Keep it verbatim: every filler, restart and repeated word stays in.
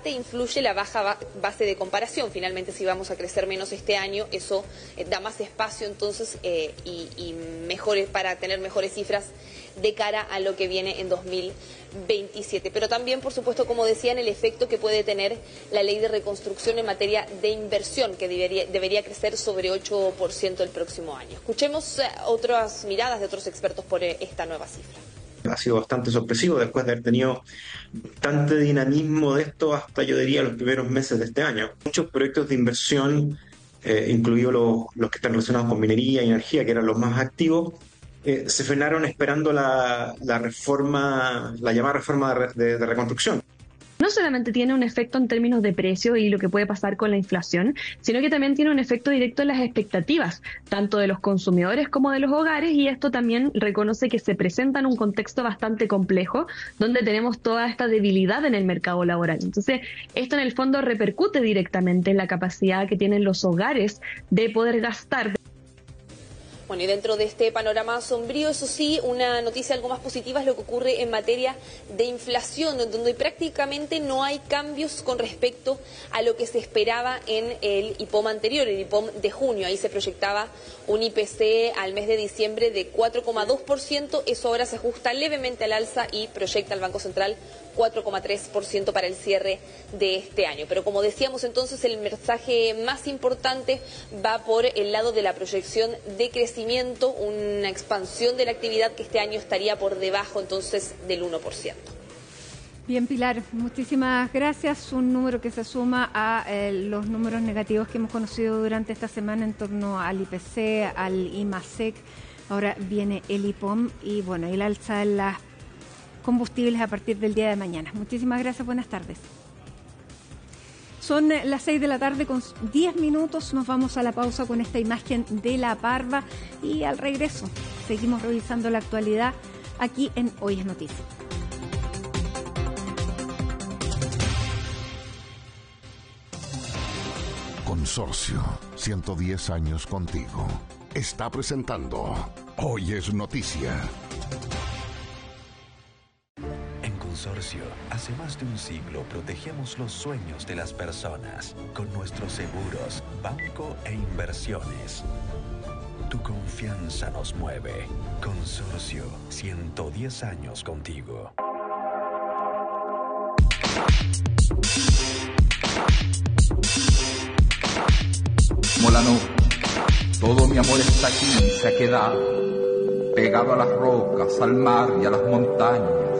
parte influye la baja ba base de comparación. Finalmente, si vamos a crecer menos este año, eso eh, da más espacio entonces eh, y, y mejores para tener mejores cifras de cara a lo que viene en dos mil veintisiete. Pero también, por supuesto, como decían, el efecto que puede tener la ley de reconstrucción en materia de inversión, que debería, debería crecer sobre ocho por ciento el próximo año. Escuchemos eh, otras miradas de otros expertos por eh, esta nueva cifra. Ha sido bastante sorpresivo después de haber tenido bastante dinamismo de esto hasta, yo diría, los primeros meses de este año. Muchos proyectos de inversión, eh, incluidos los, los que están relacionados con minería y energía, que eran los más activos, eh, se frenaron esperando la, la reforma, la llamada reforma de, de, de reconstrucción. No solamente tiene un efecto en términos de precio y lo que puede pasar con la inflación, sino que también tiene un efecto directo en las expectativas, tanto de los consumidores como de los hogares, y esto también reconoce que se presenta en un contexto bastante complejo, donde tenemos toda esta debilidad en el mercado laboral. Entonces, esto en el fondo repercute directamente en la capacidad que tienen los hogares de poder gastar. Bueno, y dentro de este panorama sombrío, eso sí, una noticia algo más positiva es lo que ocurre en materia de inflación, donde prácticamente no hay cambios con respecto a lo que se esperaba en el IPOM anterior, el IPOM de junio. Ahí se proyectaba un I P C al mes de diciembre de cuatro coma dos por ciento, eso ahora se ajusta levemente al alza y proyecta el Banco Central cuatro coma tres por ciento para el cierre de este año. Pero como decíamos entonces, el mensaje más importante va por el lado de la proyección de crecimiento, una expansión de la actividad que este año estaría por debajo entonces del uno por ciento. Bien, Pilar, muchísimas gracias. Un número que se suma a eh, los números negativos que hemos conocido durante esta semana en torno al I P C, al IMASEC. Ahora viene el IPOM y bueno, el alza en las combustibles a partir del día de mañana. Muchísimas gracias, buenas tardes. Son las seis de la tarde con diez minutos, nos vamos a la pausa con esta imagen de la parva y al regreso seguimos revisando la actualidad aquí en Hoy es Noticia. Consorcio, ciento diez años contigo. Está presentando Hoy es Noticia. Consorcio, hace más de un siglo protegemos los sueños de las personas con nuestros seguros, banco e inversiones. Tu confianza nos mueve. Consorcio, ciento diez años contigo. Molano, todo mi amor está aquí, se ha quedado pegado a las rocas, al mar y a las montañas.